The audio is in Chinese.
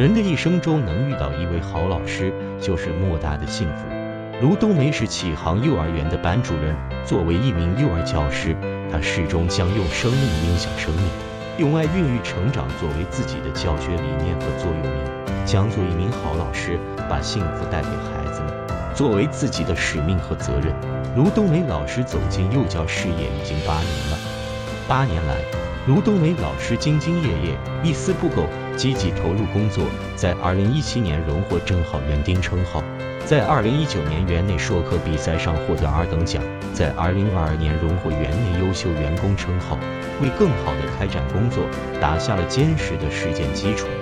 人的一生中能遇到一位好老师，就是莫大的幸福。卢冬梅是启航幼儿园的班主任，作为一名幼儿教师，她始终将用生命影响生命，用爱孕育成长作为自己的教学理念和座右铭，将做一名好老师，把幸福带给孩子们，作为自己的使命和责任。卢冬梅老师走进幼教事业已经8年了，8年来，卢冬梅老师兢兢业业，一丝不苟，积极投入工作，在2017年荣获正好园丁称号，在2019年园内授课比赛上获得2等奖，在2022年荣获园内优秀员工称号，为更好的开展工作打下了坚实的实践基础。